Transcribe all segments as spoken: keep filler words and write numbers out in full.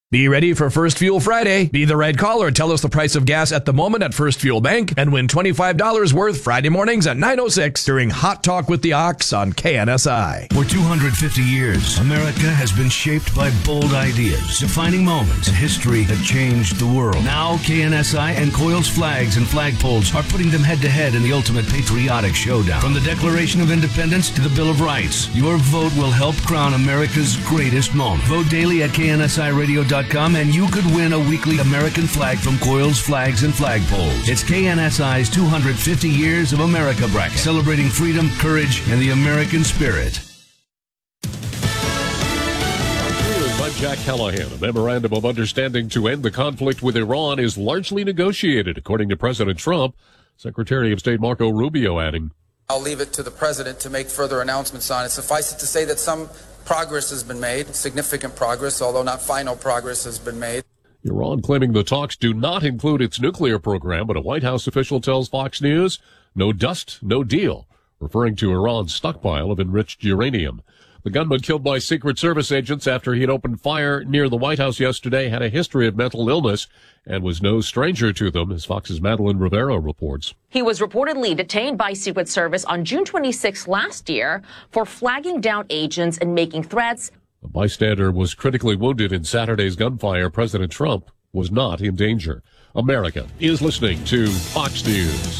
Be ready for First Fuel Friday. Be the right caller. Tell us the price of gas at the moment at First Fuel Bank and win twenty-five dollars worth Friday mornings at nine oh six during Hot Talk with the Ox on K N S I. For two hundred fifty years, America has been shaped by bold ideas, defining moments in history that changed the world. Now, K N S I and Coils Flags and Flagpoles are putting them head-to-head in the ultimate patriotic showdown. From the Declaration of Independence to the Bill of Rights, your vote will help crown America's greatest moment. Vote daily at K N S I radio dot com and you could win a weekly American flag from Coils, Flags, and Flagpoles. It's K N S I's two hundred fifty Years of America bracket, celebrating freedom, courage, and the American spirit. By Jack Callahan, a memorandum of understanding to end the conflict with Iran is largely negotiated, according to President Trump. Secretary of State Marco Rubio adding, I'll leave it to the president to make further announcements on it. Suffice it to say that some progress has been made, significant progress, although not final progress has been made. Iran claiming the talks do not include its nuclear program, but a White House official tells Fox News, no dust, no deal, referring to Iran's stockpile of enriched uranium. The gunman killed by Secret Service agents after he had opened fire near the White House yesterday had a history of mental illness and was no stranger to them, as Fox's Madeline Rivera reports. He was reportedly detained by Secret Service on June twenty-sixth last year for flagging down agents and making threats. A bystander was critically wounded in Saturday's gunfire. President Trump was not in danger. America is listening to Fox News.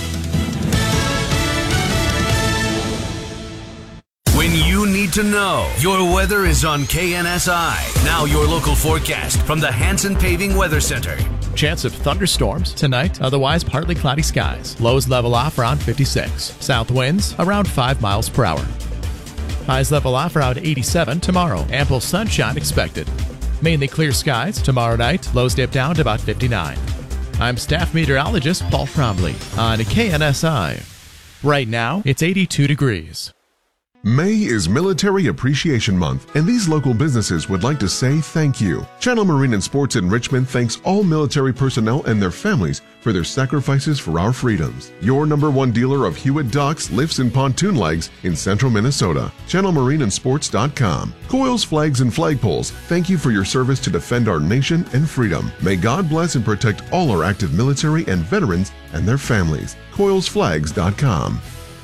When you need to know, your weather is on K N S I. Now your local forecast from the Hanson Paving Weather Center. Chance of thunderstorms tonight, otherwise partly cloudy skies. Lows level off around fifty-six. South winds around five miles per hour. Highs level off around eighty-seven tomorrow. Ample sunshine expected. Mainly clear skies tomorrow night. Lows dip down to about fifty-nine. I'm staff meteorologist Paul Trombley on K N S I. Right now, it's eighty-two degrees. May is Military Appreciation Month, and these local businesses would like to say thank you. Channel Marine and Sports in Richmond thanks all military personnel and their families for their sacrifices for our freedoms. Your number one dealer of Hewitt docks, lifts, and pontoon legs in central Minnesota. channel marine and sports dot com. Coils, Flags, and Flagpoles, thank you for your service to defend our nation and freedom. May God bless and protect all our active military and veterans and their families. coils flags dot com.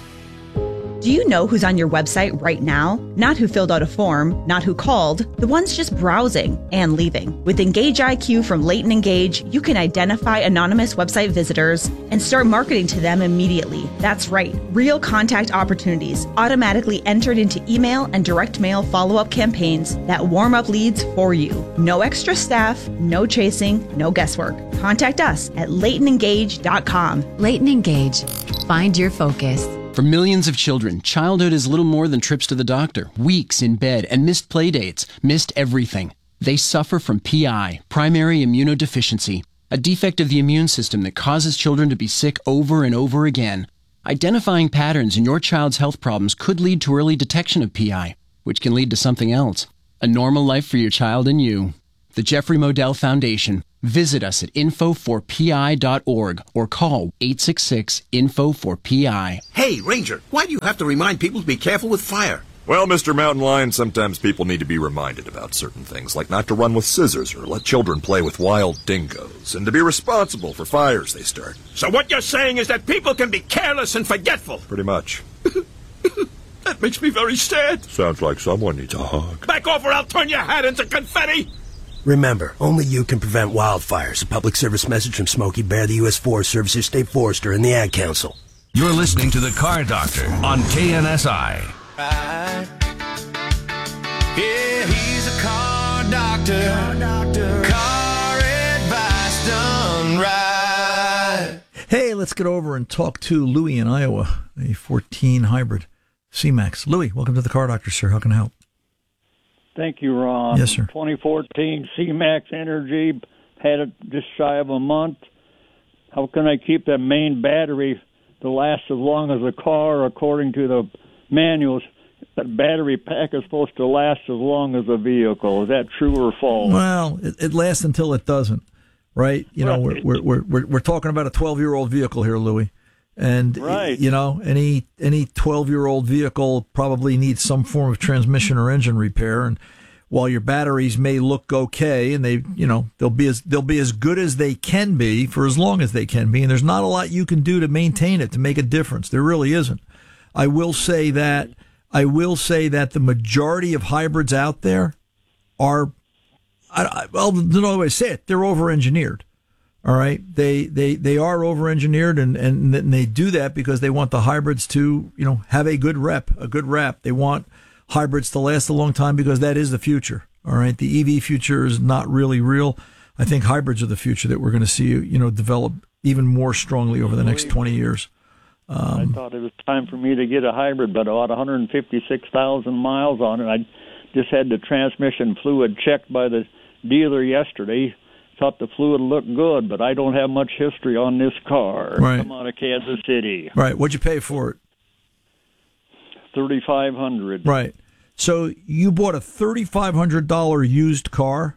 Do you know who's on your website right now? Not who filled out a form, not who called, the ones just browsing and leaving. With Engage I Q from Leighton Engage, you can identify anonymous website visitors and start marketing to them immediately. That's right, real contact opportunities automatically entered into email and direct mail follow-up campaigns that warm up leads for you. No extra staff, no chasing, no guesswork. Contact us at leighton engage dot com. Leighton Engage. Find your focus. For millions of children, childhood is little more than trips to the doctor, weeks in bed, and missed play dates, missed everything. They suffer from P I, primary immunodeficiency, a defect of the immune system that causes children to be sick over and over again. Identifying patterns in your child's health problems could lead to early detection of P I, which can lead to something else. A normal life for your child and you. The Jeffrey Modell Foundation. Visit us at info for P I dot org or call eight six six info four P I. Hey, Ranger, why do you have to remind people to be careful with fire? Well, Mister Mountain Lion, sometimes people need to be reminded about certain things, like not to run with scissors or let children play with wild dingoes, and to be responsible for fires they start. So what you're saying is that people can be careless and forgetful? Pretty much. That makes me very sad. Sounds like someone needs a hug. Back off or I'll turn your hat into confetti! Remember, only you can prevent wildfires. A public service message from Smokey Bear, the U S Forest Service, your state forester, and the Ad Council. You're listening to The Car Doctor on K N S I. Right. Yeah, he's a car doctor. Car doctor. Car advice done right. Hey, let's get over and talk to Louis in Iowa, a fourteen hybrid C-Max. Louis, welcome to The Car Doctor, sir. How can I help? Thank you, Ron. Yes, sir. twenty fourteen C-Max Energy, had it just shy of a month. How can I keep that main battery to last as long as the car? According to the manuals, that battery pack is supposed to last as long as the vehicle. Is that true or false? Well, it, it lasts until it doesn't, right? You know, Right. we're, we're we're we're talking about a twelve-year-old vehicle here, Louis. And, Right. you know, any any twelve-year-old vehicle probably needs some form of transmission or engine repair. And while your batteries may look okay, and they, you know, they'll be as they'll be as good as they can be for as long as they can be, and there's not a lot you can do to maintain it to make a difference. There really isn't. I will say that I will say that the majority of hybrids out there are, I, I, well, there's no way to say it. They're over-engineered. All right, they they they are over-engineered, and, and and they do that because they want the hybrids to, you know, have a good rep, a good rap. They want hybrids to last a long time because that is the future. All right, the E V future is not really real. I think hybrids are the future that we're going to see, you know, develop even more strongly over the next twenty years. Um, I thought it was time for me to get a hybrid, but about one hundred fifty-six thousand miles on it. I just had the transmission fluid checked by the dealer yesterday. Thought the fluid looked good, but I don't have much history on this car. Right. I'm out of Kansas City. Right. What'd you pay for it? thirty-five hundred Right. dollars. So you bought a thirty-five hundred dollars used car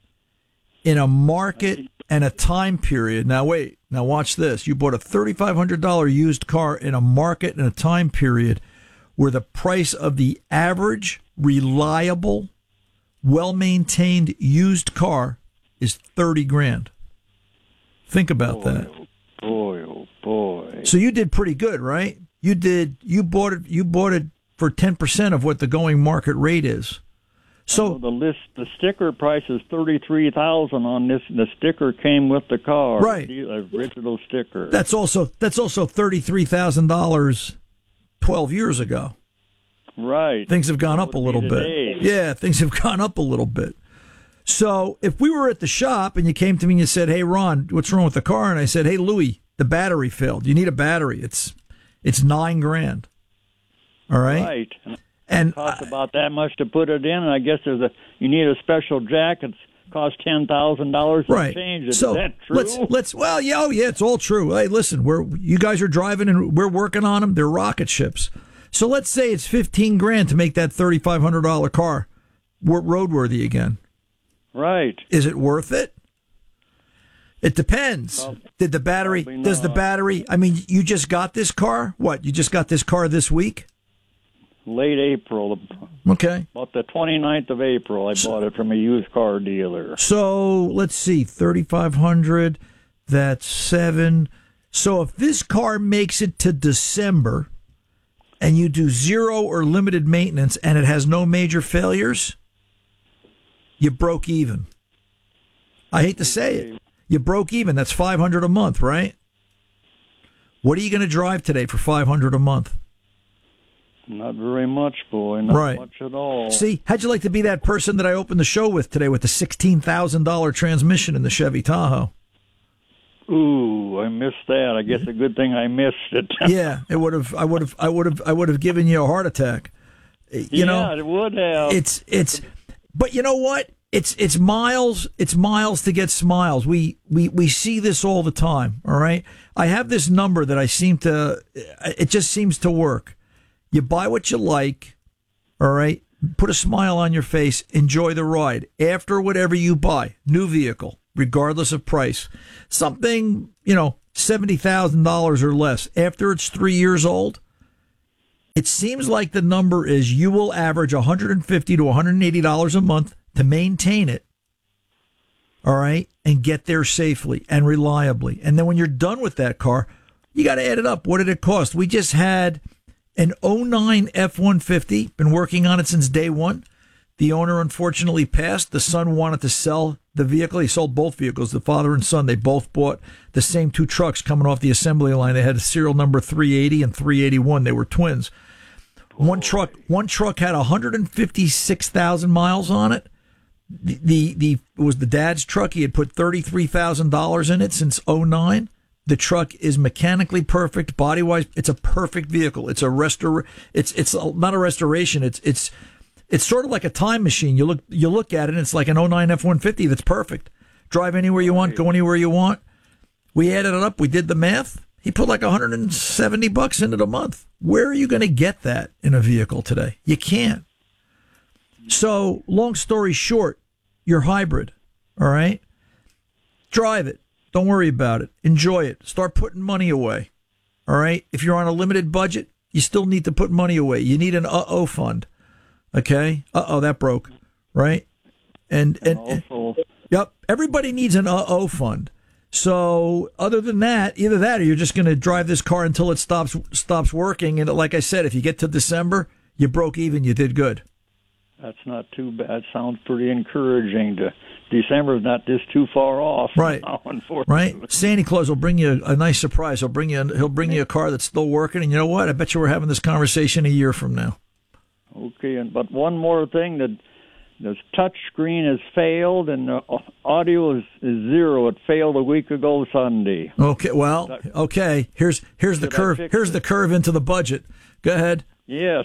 in a market and a time period. Now, wait. Now, watch this. You bought a thirty-five hundred dollars used car in a market and a time period where the price of the average, reliable, well-maintained used car is thirty grand. Think about boy, that. Oh boy, oh boy. So you did pretty good, right? You did. You bought it. You bought it for ten percent of what the going market rate is. So the list, the sticker price is thirty-three thousand on this. The sticker came with the car, right? The original sticker. That's also that's also thirty-three thousand dollars twelve years ago. Right. Things have gone up a little bit. Today. Yeah, things have gone up a little bit. So if we were at the shop and you came to me and you said, "Hey, Ron, what's wrong with the car?" and I said, "Hey, Louis, the battery failed. You need a battery. It's it's nine grand." All right. Right. And it costs about that much to put it in, and I guess there's a you need a special jack. It's cost ten thousand dollars to right. change it. So is that true? let's let's well, yeah, oh yeah, it's all true. Hey, listen, we're you guys are driving and we're working on them. They're rocket ships. So let's say it's fifteen grand to make that thirty-five hundred dollar car roadworthy again. Right. Is it worth it? It depends. Well, Did the battery? Does the battery? I mean, you just got this car. What? You just got this car this week? Late April. Okay. About the twenty-ninth of April, I bought it from a used car dealer. So let's see, thirty-five hundred. That's seven. So if this car makes it to December, and you do zero or limited maintenance, and it has no major failures, you broke even. I hate to say it. You broke even. That's five hundred a month, right? What are you going to drive today for five hundred a month? Not very much, boy. Not right. much at all. See, how'd you like to be that person that I opened the show with today with the sixteen thousand dollars transmission in the Chevy Tahoe? Ooh, I missed that. I guess a good thing I missed it. Yeah, it would have. I would have. I would have. I would have given you a heart attack. You yeah, know, it would have. It's it's. But you know what? It's it's miles. It's miles to get smiles. We we we see this all the time. All right. I have this number that I seem to. It just seems to work. You buy what you like. All right. Put a smile on your face. Enjoy the ride. After whatever you buy, new vehicle, regardless of price, something, you know, seventy thousand dollars or less. After it's three years old, it seems like the number is you will average one hundred fifty to one hundred eighty dollars a month to maintain it. All right. And get there safely and reliably. And then when you're done with that car, you got to add it up. What did it cost? We just had an oh nine F one fifty, been working on it since day one. The owner unfortunately passed. The son wanted to sell the vehicle. He sold both vehicles, the father and son. They both bought the same two trucks coming off the assembly line. They had a serial number three eighty and three eighty-one. They were twins. One truck, one truck had one hundred fifty-six thousand miles on it. The, the, the, it was the dad's truck. He had put thirty-three thousand dollars in it since oh nine. The truck is mechanically perfect, body wise. It's a perfect vehicle. It's a restor. It's it's not a restoration. It's it's it's sort of like a time machine. You look you look at it, and it's like an oh nine F one fifty that's perfect. Drive anywhere you want, go anywhere you want. We added it up. We did the math. He put like one hundred seventy bucks in it a month. Where are you going to get that in a vehicle today? You can't. So, long story short, you're hybrid. All right, drive it. Don't worry about it. Enjoy it. Start putting money away. All right? If you're on a limited budget, you still need to put money away. You need an uh-oh fund. Okay? Uh-oh, that broke. right? And and, and also, yep, everybody needs an uh-oh fund. So other than that, either that or you're just going to drive this car until it stops stops working. And like I said, if you get to December, you broke even, you did good. That's not too bad. Sounds pretty encouraging. To December's not just too far off. Right. Now, right. Santa Claus will bring you a nice surprise. He'll bring you he'll bring you a car that's still working. And you know what? I bet you we're having this conversation a year from now. Okay, and but one more thing, that the touch screen has failed and the audio is, is zero. It failed a week ago Sunday. Okay, well, okay. Here's here's the curve. Here's the curve into the budget. Go ahead. Yes.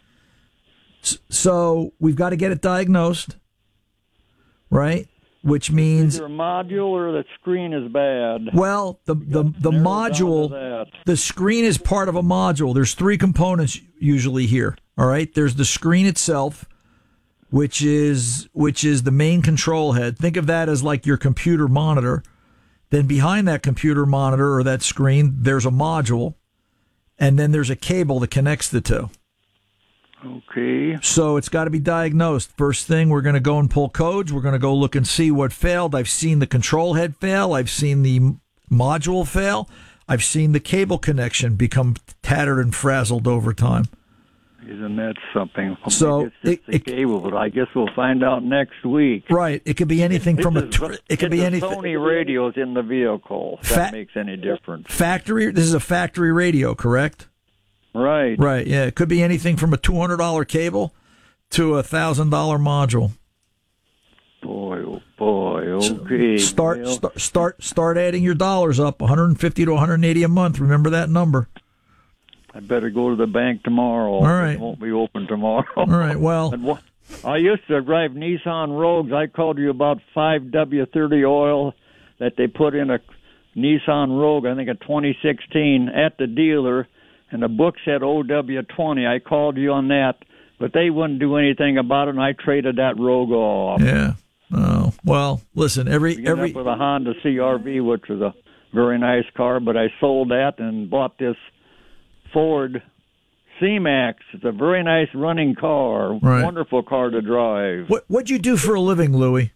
So we've got to get it diagnosed, right? Which means either a module or the screen is bad. Well, the the the module, the screen is part of a module. There's three components usually here. All right. There's the screen itself, which is which is the main control head. Think of that as like your computer monitor. Then behind that computer monitor or that screen, there's a module, and then there's a cable that connects the two. Okay. So it's got to be diagnosed. First thing, we're going to go and pull codes. We're going to go look and see what failed. I've seen the control head fail. I've seen the module fail. I've seen the cable connection become tattered and frazzled over time. Isn't that something? Well, so it's it, the cable, but I guess we'll find out next week. Right. It could be anything it's from a. a it could be anything. Sony radios in the vehicle. If Fa- that makes any difference. Factory. This is a factory radio, correct? Right. Right, yeah. It could be anything from a two hundred dollars cable to a one thousand dollars module. Boy, oh boy, okay. Start, well, start start start adding your dollars up, one hundred fifty to one hundred eighty a month. Remember that number. I better go to the bank tomorrow. All right. It won't be open tomorrow. All right, well. I used to drive Nissan Rogues. I called you about five W thirty oil that they put in a Nissan Rogue, I think a twenty sixteen, at the dealer. And the book said O W twenty. I called you on that, but they wouldn't do anything about it, and I traded that Rogue off. Yeah. Oh, well, listen, every... We every up with a Honda C R V, which was a very nice car, but I sold that and bought this Ford C-Max. It's a very nice running car. Right. Wonderful car to drive. What, what'd you do for a living, Louie?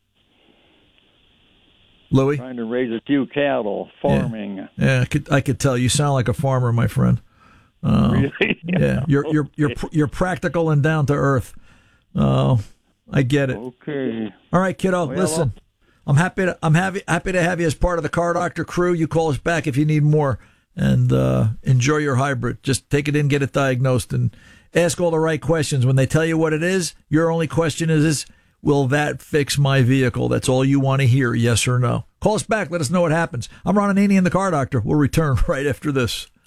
Louie? Trying to raise a few cattle, farming. Yeah, yeah I could I could tell you sound like a farmer, my friend. Uh, really? Yeah, you're you're you're you're practical and down to earth. Oh, I get it. Okay. All right, kiddo. Well, listen, I'm happy to I'm happy happy to have you as part of the Car Doctor crew. You call us back if you need more, and uh, enjoy your hybrid. Just take it in, get it diagnosed, and ask all the right questions. When they tell you what it is, your only question is is. Will that fix my vehicle? That's all you want to hear, yes or no. Call us back. Let us know what happens. I'm Ron Ananian, the Car Doctor. We'll return right after this.